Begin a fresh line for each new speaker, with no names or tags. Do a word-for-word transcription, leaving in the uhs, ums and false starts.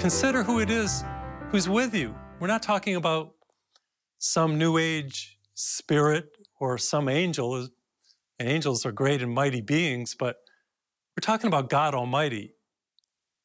Consider who it is who's with you. We're not talking about some new age spirit or some angel. And angels are great and mighty beings, but we're talking about God Almighty.